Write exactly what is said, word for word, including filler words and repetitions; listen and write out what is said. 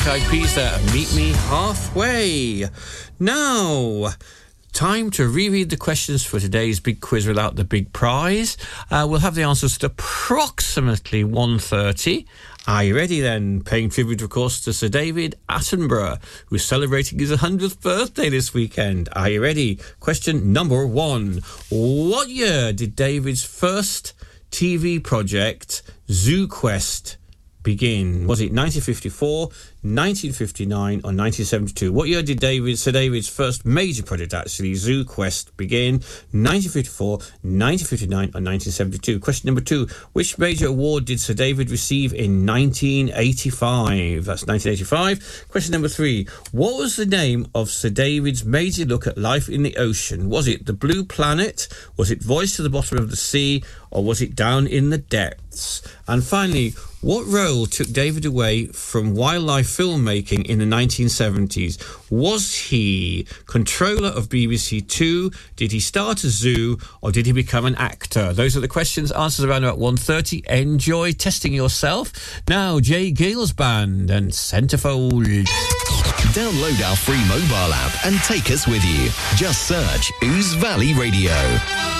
Eyed Peas there, Meet Me Halfway. Now, time to reread the questions for today's big quiz without the big prize. Uh, we'll have the answers at approximately one thirty. Are you ready then? Paying tribute, of course, to Sir David Attenborough, who's celebrating his one hundredth birthday this weekend. Are you ready? Question number one. What year did David's first T V project, Zoo Quest, begin? Was it nineteen fifty-four, nineteen fifty-nine or nineteen seventy-two? What year did David, Sir David's first major project, actually, Zoo Quest, begin? nineteen fifty-four, nineteen fifty-nine or nineteen seventy-two? Question number two. Which major award did Sir David receive in nineteen eighty-five? That's nineteen eighty-five. Question number three. What was the name of Sir David's major look at life in the ocean? Was it The Blue Planet? Was it Voice to the Bottom of the Sea? Or was it Down in the Depths? And finally, what role took David away from wildlife filmmaking in the nineteen seventies? Was he controller of B B C Two? Did he start a zoo? Or did he become an actor? Those are the questions. Answers around about one thirty. Enjoy testing yourself. Now, Jay Gales Band and Centerfold. Download our free mobile app and take us with you. Just search Ouse Valley Radio.